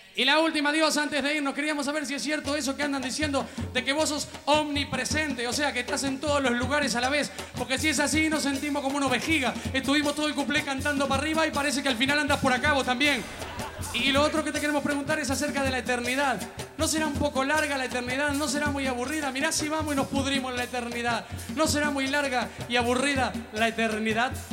Y la última, Dios, antes de irnos, queríamos saber si es cierto eso que andan diciendo de que vos sos omnipresente, o sea, que estás en todos los lugares a la vez. Porque si es así, nos sentimos como unos vejiga. Estuvimos todo el cuplé cantando para arriba y parece que al final andas por acá vos también. Y lo otro que te queremos preguntar es acerca de la eternidad. ¿No será un poco larga la eternidad? ¿No será muy aburrida? Mirá si vamos y nos pudrimos en la eternidad. ¿No será muy larga y aburrida la eternidad?